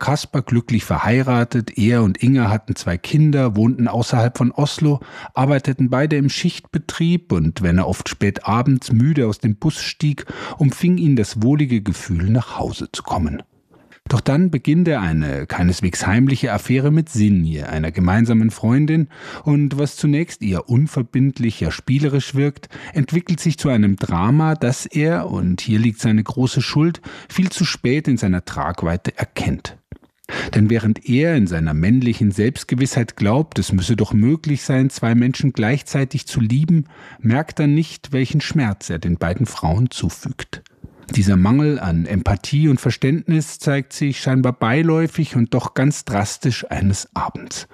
Caspar glücklich verheiratet, er und Inger hatten 2 Kinder, wohnten außerhalb von Oslo, arbeiteten beide im Schichtbetrieb und wenn er oft spät abends müde aus dem Bus stieg, umfing ihn das wohlige Gefühl, nach Hause zu kommen. Doch dann beginnt er eine keineswegs heimliche Affäre mit Sinje, einer gemeinsamen Freundin, und was zunächst eher unverbindlich, ja spielerisch wirkt, entwickelt sich zu einem Drama, das er, und hier liegt seine große Schuld, viel zu spät in seiner Tragweite erkennt. Denn während er in seiner männlichen Selbstgewissheit glaubt, es müsse doch möglich sein, 2 Menschen gleichzeitig zu lieben, merkt er nicht, welchen Schmerz er den beiden Frauen zufügt. Dieser Mangel an Empathie und Verständnis zeigt sich scheinbar beiläufig und doch ganz drastisch eines Abends.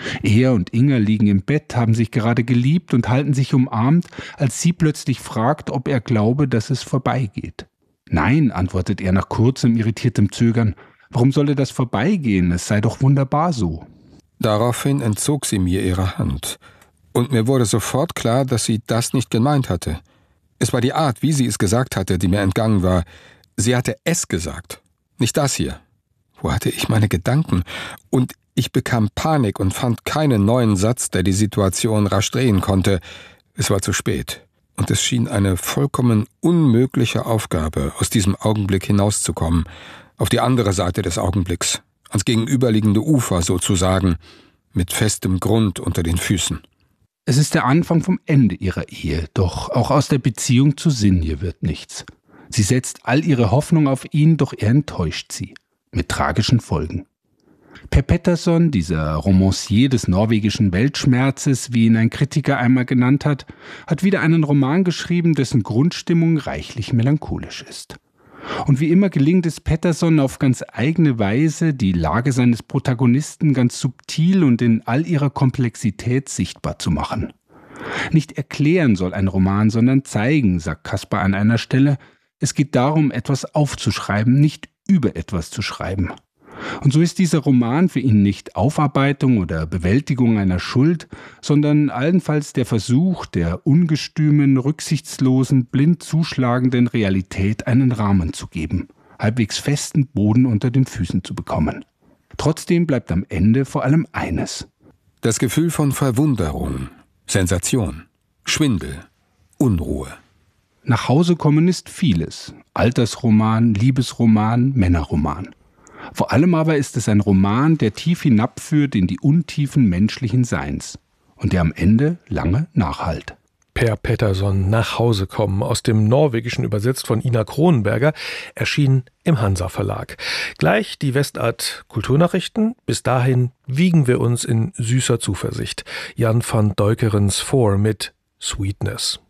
Er und Inger liegen im Bett, haben sich gerade geliebt und halten sich umarmt, als sie plötzlich fragt, ob er glaube, dass es vorbeigeht. Nein, antwortet er nach kurzem, irritiertem Zögern. Warum solle das vorbeigehen? Es sei doch wunderbar so. Daraufhin entzog sie mir ihre Hand. Und mir wurde sofort klar, dass sie das nicht gemeint hatte. Es war die Art, wie sie es gesagt hatte, die mir entgangen war. Sie hatte es gesagt, nicht das hier. Wo hatte ich meine Gedanken? Und ich bekam Panik und fand keinen neuen Satz, der die Situation rasch drehen konnte. Es war zu spät. Und es schien eine vollkommen unmögliche Aufgabe, aus diesem Augenblick hinauszukommen. Auf die andere Seite des Augenblicks, ans gegenüberliegende Ufer sozusagen, mit festem Grund unter den Füßen. Es ist der Anfang vom Ende ihrer Ehe, doch auch aus der Beziehung zu Sinje wird nichts. Sie setzt all ihre Hoffnung auf ihn, doch er enttäuscht sie. Mit tragischen Folgen. Per Pettersson, dieser Romancier des norwegischen Weltschmerzes, wie ihn ein Kritiker einmal genannt hat, hat wieder einen Roman geschrieben, dessen Grundstimmung reichlich melancholisch ist. Und wie immer gelingt es Pettersson auf ganz eigene Weise, die Lage seines Protagonisten ganz subtil und in all ihrer Komplexität sichtbar zu machen. Nicht erklären soll ein Roman, sondern zeigen, sagt Caspar an einer Stelle. Es geht darum, etwas aufzuschreiben, nicht über etwas zu schreiben. Und so ist dieser Roman für ihn nicht Aufarbeitung oder Bewältigung einer Schuld, sondern allenfalls der Versuch, der ungestümen, rücksichtslosen, blind zuschlagenden Realität einen Rahmen zu geben, halbwegs festen Boden unter den Füßen zu bekommen. Trotzdem bleibt am Ende vor allem eines: Das Gefühl von Verwunderung, Sensation, Schwindel, Unruhe. Nach Hause kommen ist vieles: Altersroman, Liebesroman, Männerroman. Vor allem aber ist es ein Roman, der tief hinabführt in die Untiefen menschlichen Seins und der am Ende lange nachhallt. Per Pettersson, Nach Hause kommen, aus dem Norwegischen übersetzt von Ina Kronenberger, erschien im Hansa Verlag. Gleich die Westart Kulturnachrichten. Bis dahin wiegen wir uns in süßer Zuversicht. Jan van Deukerens Four mit Sweetness.